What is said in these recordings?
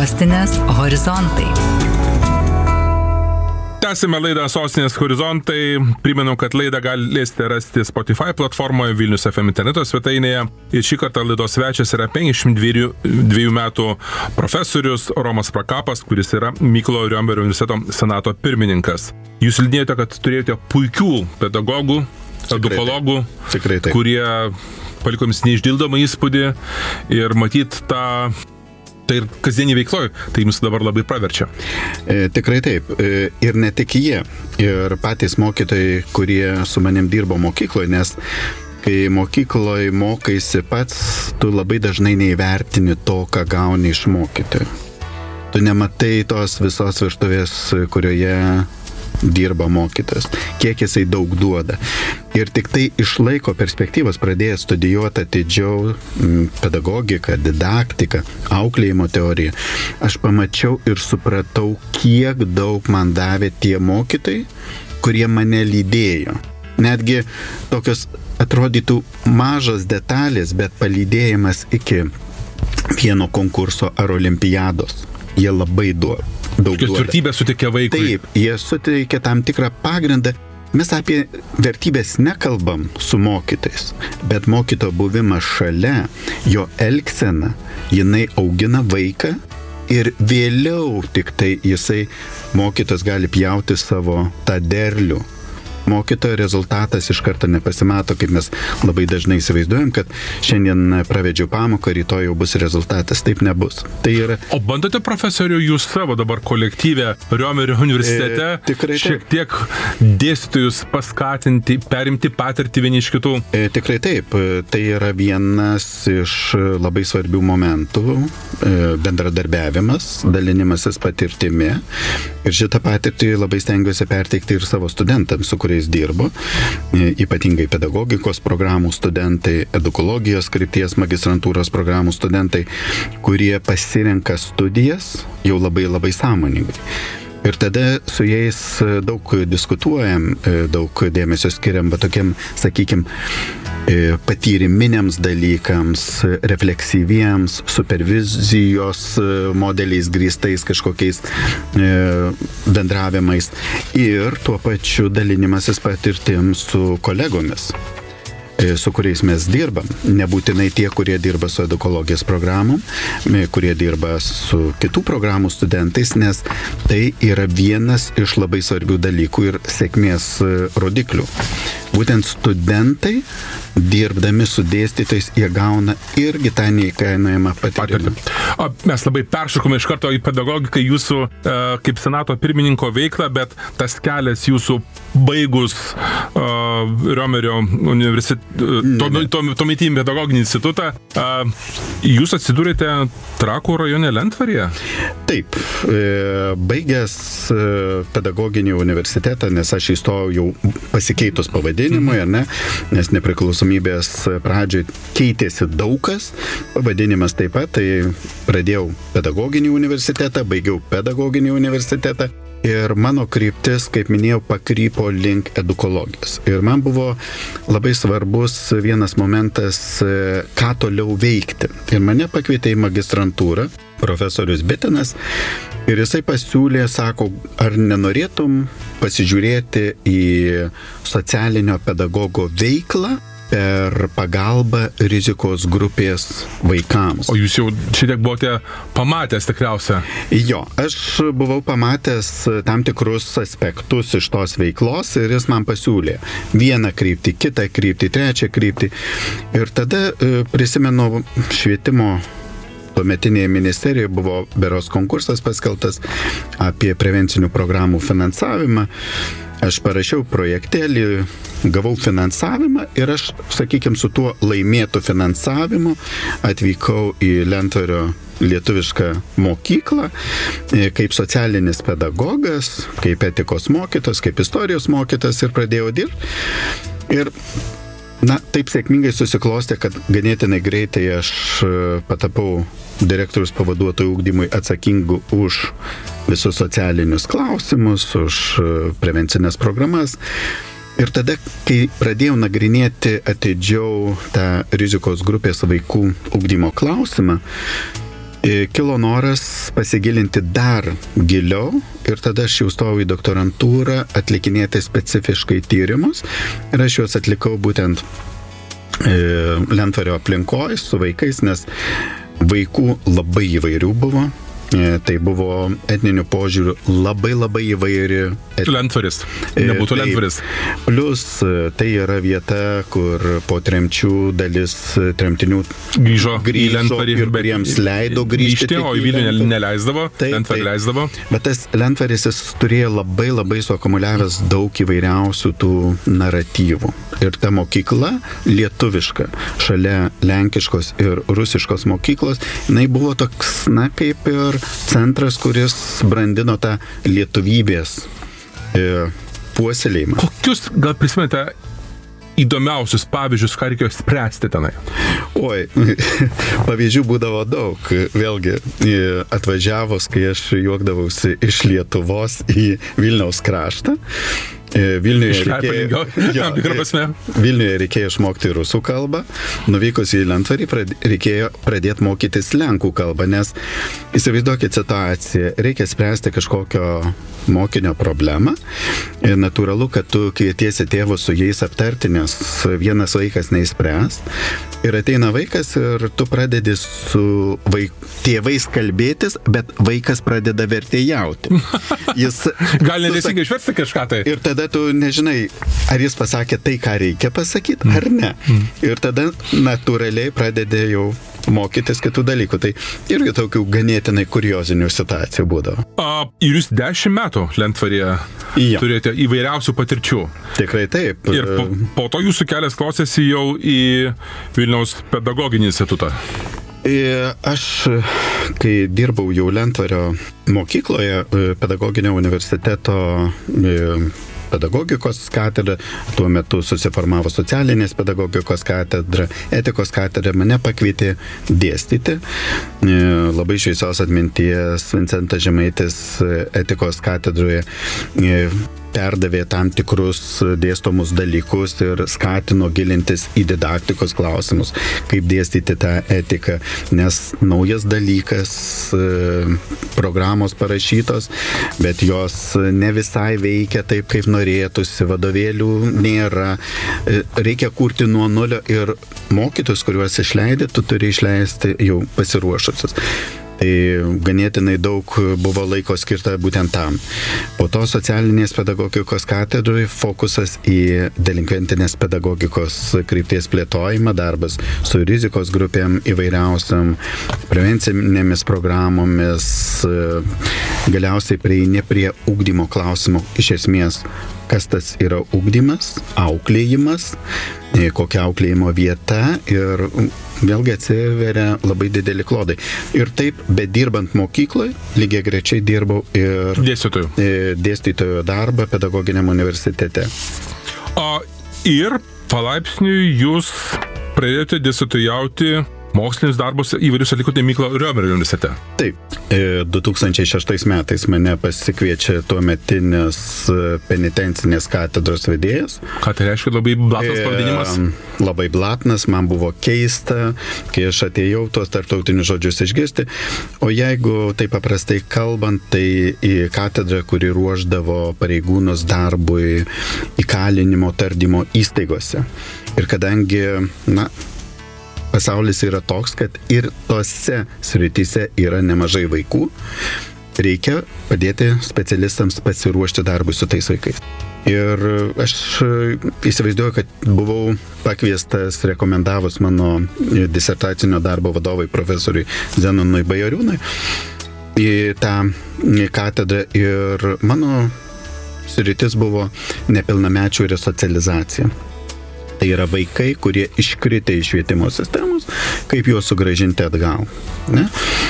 Sostinės horizontai. Tęsime laidą Sostinės horizontai. Primenu, kad laidą galėsite rasti Spotify platformoje, Vilnius FM interneto svetainėje. Ir šį kartą laidos svečias yra 52 metų profesorius Romas Prakapas, kuris yra Mykolo Riomerio universiteto senato pirmininkas. Jūs lydėjote, kad turėjote puikių pedagogų, edukologų, kurie paliko jums neišdildomą įspūdį ir matyt tai ir kasdienį veikloj, tai jums dabar labai praverčia. Tikrai taip. Ir ne tik jie, ir patys mokytojai, kurie su manim dirbo mokykloje, nes kai mokykloje mokaisi pats, tu labai dažnai neįvertini to, ką gauni iš mokytojų. Tu nematai tos visos virtuvės, kurioje dirba mokytojas, kiek jisai daug duoda. Ir tik tai iš laiko perspektyvos pradėjęs studijuoti atidžiau pedagogiką, didaktiką, auklėjimo teoriją, aš pamačiau ir supratau, kiek daug man davė tie mokytojai, kurie mane lydėjo. Netgi tokios atrodytų mažos detalės, bet palydėjimas iki vieno konkurso ar olimpiados. Jie labai daug duoda. Vertybę suteikia vaikui. Taip, jie suteikia tam tikrą pagrindą. Mes apie vertybės nekalbam su mokytais, bet mokytojo buvimas šalia, jo elgsena, jinai augina vaiką ir vėliau tik tai jisai mokytojas gali pjauti savo tą derlių. Mokytojo rezultatas iš karto nepasimato, kaip mes labai dažnai įsivaizduojam, kad šiandien pravedžiau pamoką, rytoj jau bus rezultatas. Taip nebus. Tai yra... O bandote, profesorių, jūs savo dabar kolektyve Riomerio universitete šiek tiek dėstytojus paskatinti, perimti patirtį vieni iš kitų? Tikrai taip. Tai yra vienas iš labai svarbių momentų, bendradarbiavimas, dalinimasis patirtimi. Ir šitą patirtį labai stengiuosi perteikti ir savo studentams, su kuriais dirbo, ypatingai pedagogikos programų studentai, edukologijos krypties magistrantūros programų studentai, kurie pasirenka studijas jau labai sąmoningai. Ir tada su jais daug diskutuojam, daug dėmesio skiriam tokiam, sakykim, patyriminiams dalykams, refleksyviems, supervizijos modeliais grįstais kažkokiais bendravimais ir tuo pačiu dalinimasis patirtim su kolegomis, su kuriais mes dirbam. Nebūtinai tie, kurie dirba su edukologijos programom, kurie dirba su kitų programų studentais, nes tai yra vienas iš labai svarbių dalykų ir sėkmės rodiklių. Būtent studentai, dirbdami su dėstytojais, jie gauna irgi tą neįkainojamą patirtimą. Mes labai peršokome iš karto į pedagogiką jūsų kaip senato pirmininko veiklą, bet tas kelias jūsų baigus Riomerio universitetą, tuometinį pedagoginį institutą, jūs atsidūrėte Trakų rajone Lentvaryje? Taip, baigęs pedagoginį universitetą, nes aš įstojau jau pasikeitus pavadinimui, ne? Nes nepriklausomybės pradžioj keitėsi daug kas, pavadinimas taip pat, tai pradėjau pedagoginį universitetą, baigiau pedagoginį universitetą. Ir mano kryptis, kaip minėjau, pakrypo link edukologijos. Ir man buvo labai svarbus vienas momentas, ką toliau veikti. Ir mane pakvietė į magistrantūrą profesorius Bitinas ir jisai pasiūlė, sako, ar nenorėtum pasižiūrėti į socialinio pedagogo veiklą per pagalbą rizikos grupės vaikams. O jūs jau šitiek buvote pamatęs tikriausia? Jo, aš buvau pamatęs tam tikrus aspektus iš tos veiklos ir jis man pasiūlė vieną kryptį, kitą kryptį, trečią kryptį. Ir tada prisimenu švietimo tuometinėje ministerijoje buvo beros konkursas paskelbtas apie prevencinių programų finansavimą. Aš parašiau projektėlį, gavau finansavimą ir aš, sakykime, su tuo laimėtų finansavimu atvykau į Lentvario lietuvišką mokyklą kaip socialinis pedagogas, kaip etikos mokytojas, kaip istorijos mokytojas ir pradėjau dirbti. Ir taip sėkmingai susiklostė, kad ganėtinai greitai aš patapau direktoriaus pavaduotojų ugdymui atsakingų už visus socialinius klausimus, už prevencinės programas. Ir tada, kai pradėjau nagrinėti atidžiau tą rizikos grupės vaikų ugdymo klausimą, kilo noras pasigilinti dar giliau ir tada aš jau stojau į doktorantūrą atlikinėti specifiškai tyrimus ir aš juos atlikau būtent Lentvario aplinkoje su vaikais, nes vaikų labai įvairių buvo. Tai buvo etninių požiūrių labai įvairi. Lentvaris. Nebūtų Lentvaris. Plus tai yra vieta, kur po tremčių dalis tremtinių grįžo į Lentvarį ir kuriems leido grįžti. O į Vilnių neleisdavo, Lentvarį leisdavo. Bet tas Lentvaris jis turėjo labai suakumuliavęs daug įvairiausių tų naratyvų. Ir ta mokykla lietuviška, šalia lenkiškos ir rusiškos mokyklos, jinai buvo toks, kaip ir centras, kuris brandino tą lietuvybės puoselėjimą. Kokius, gal prisimenate, įdomiausius pavyzdžius, ką reikėjo spręsti tenai? Oi, pavyzdžių būdavo daug. Vėlgi, atvažiavus, kai aš juokdavausi iš Lietuvos į Vilniaus kraštą, Vilniuje reikėjo išmokti rusų kalbą, nuvykus į Lentvarį reikėjo pradėti mokytis lenkų kalbą, nes įsivaizduokit situaciją, reikia spręsti kažkokio mokinio problemą ir natūralu, kad tu kvietiesi tėvus su jais aptarti, nes vienas vaikas neįspręs ir ateina vaikas ir tu pradedi su tėvais kalbėtis, bet vaikas pradeda vertėjauti. Gali neteisingai išversti kažką tai. Ir tada tu nežinai, ar jis pasakė tai, ką reikia pasakyti, ar ne. Ir tada natūraliai pradedi jau mokytis kitų dalykų. Tai irgi tokių ganėtinai kuriozinių situacijų būdavo. Ir jūs 10 metų Lentvaryje turėjote įvairiausių patirčių. Tikrai taip. Ir po to jūsų kelias klostėsi jau į Vilniaus pedagoginį institutą. Aš, kai dirbau jau Lentvario mokykloje, pedagoginio universiteto pedagogikos katedra, tuo metu susiformavo socialinės pedagogikos katedra, etikos katedra, mane pakvietė dėstyti. Labai šviesios atminties Vincentas Žemaitis etikos katedroje perdavė tam tikrus dėstomus dalykus ir skatino gilintis į didaktikos klausimus, kaip dėstyti tą etiką, nes naujas dalykas, programos parašytos, bet jos ne visai veikia taip, kaip norėtųsi, vadovėlių nėra, reikia kurti nuo nulio ir mokytus, kuriuos išleidai, tu turi išleisti jau pasiruošusius. Tai ganėtinai daug buvo laiko skirta būtent tam. Po to socialinės pedagogikos katedroje fokusas į delinkventinės pedagogikos krypties plėtojimą, darbas su rizikos grupėm įvairiausiam, prevencinėmis programomis, galiausiai prieini prie ugdymo klausimų. Iš esmės, kas tas yra ugdymas, auklėjimas, kokia auklėjimo vieta ir vėlgi atsiveria labai dideli klodai. Ir taip, bet dirbant mokykloje, lygiai grečiai dirbau ir dėstytojo darbą pedagoginiam universitete. Ir palaipsniui jūs pradėjote dėstytojauti mokslinius darbus įvairius atlikoti Mykolo Riomerio universitete. Taip, 2006 metais mane pasikviečia tuometinis penitencinės katedros vedėjas. Ką tai reiškia, labai blatnas pavadinimas? Labai blatnas, man buvo keista, kai aš atėjau tuos tarptautinius žodžius išgirsti. O jeigu taip paprastai kalbant, tai į katedrą, kuri ruošdavo pareigūnus darbui įkalinimo tardymo įstaigose. Ir kadangi, pasaulis yra toks, kad ir tose srityse yra nemažai vaikų, reikia padėti specialistams pasiruošti darbui su tais vaikais. Ir aš įsivaizduoju, kad buvau pakviestas rekomendavus mano disertacinio darbo vadovai profesoriui Zenonui Bajoriūnui į tą katedrą ir mano sritis buvo nepilnamečių resocializacija. Tai yra vaikai, kurie iškritę iš švietimo sistemos, kaip juos sugrąžinti atgal. Ne?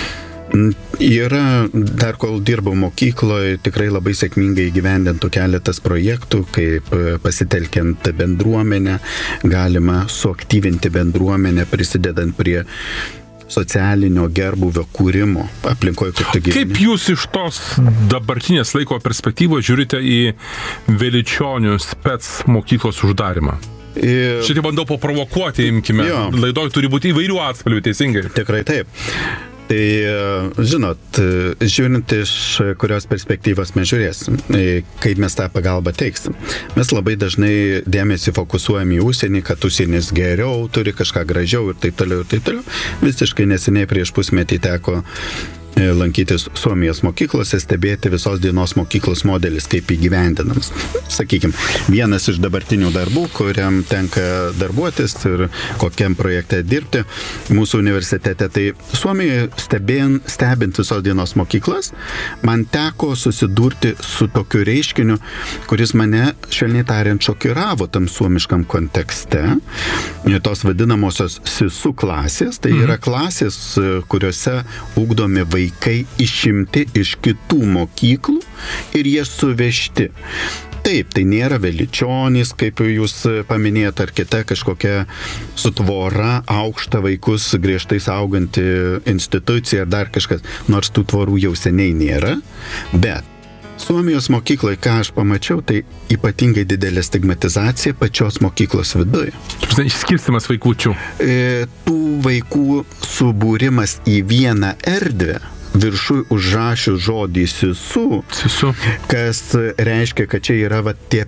Yra, dar kol dirbau mokykloje, tikrai labai sėkmingai įgyvendintų keletas projektų, kaip pasitelkiant bendruomenę, galima suaktyvinti bendruomenę, prisidedant prie socialinio gerbūvio kūrimo aplinkoje, kur tu gyveni. Kaip jūs iš tos dabartinės laiko perspektyvos žiūrite į Velyčionių spec mokyklos uždarimą? Šitai bandau paprovokuoti, imkime. Laidoj turi būti įvairių atspalvių, teisingai. Tikrai taip. Tai, žinot, žiūrint iš kurios perspektyvos mes žiūrėsim, kaip mes tą pagalbą teiksim. Mes labai dažnai dėmesį fokusuojam į užsienį, kad užsienis geriau, turi kažką gražiau ir taip toliau, ir taip toliau. Visiškai neseniai prieš pusmetį teko lankytis Suomijos mokyklose, stebėti visos dienos mokyklos modelis, kaip įgyvendinamas. Sakykime, vienas iš dabartinių darbų, kuriam tenka darbuotis ir kokiam projekte dirbti mūsų universitete. Tai Suomijoje stebint visos dienos mokyklas, man teko susidurti su tokiu reiškiniu, kuris mane, švelniai tariant, šokiravo tam suomiškam kontekste. Tos vadinamosios SISU klasės, tai yra klasės, kuriuose ugdomi vaikai išimti iš kitų mokyklų ir jie suvežti. Taip, tai nėra veličionys, kaip jūs paminėjote, ar kita kažkokia su tvora aukšta vaikus griežtai sauganti institucija ar dar kažkas, nors tų tvorų jau seniai nėra, bet Suomijos mokykloje, ką aš pamačiau, tai ypatingai didelė stigmatizacija pačios mokyklos viduje. Išskirstymas vaikučių. Tų vaikų subūrimas į vieną erdvę, viršui užrašiu žodį SISU, kas reiškia, kad čia yra tie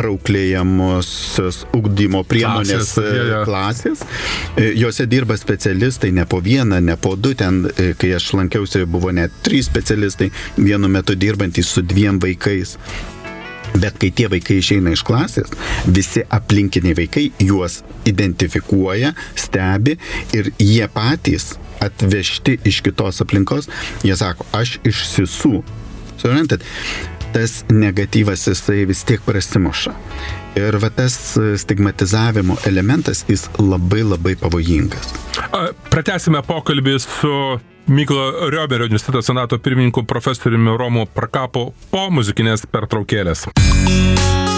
perauklėjamosios ugdymo priemonės klasės. Jose dirba specialistai ne po vieną, ne po du. Ten, kai aš lankiausi, buvo net 3 specialistai, vienu metu dirbantys su 2 vaikais. Bet kai tie vaikai išeina iš klasės, visi aplinkiniai vaikai juos identifikuoja, stebi ir jie patys atvežti iš kitos aplinkos, jie sako, aš iš SISU. Suprantat, tas negatyvas jisai vis tiek prasimuša. Ir va tas stigmatizavimo elementas, jis labai labai pavojingas. Pratęsime pokalbį su Mykolo Riomerio universiteto senato pirmininku profesoriumi Romu Prakapu po muzikinės pertraukėlės.